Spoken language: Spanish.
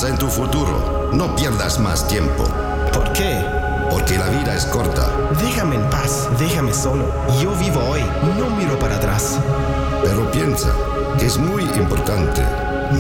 en tu futuro. No pierdas más tiempo. ¿Por qué? Porque la vida es corta. Déjame en paz, déjame solo. Yo vivo hoy, no miro para atrás. Pero piensa que es muy importante